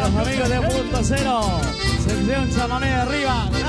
los amigos de Punto Cero. Sección chamamé de arriba.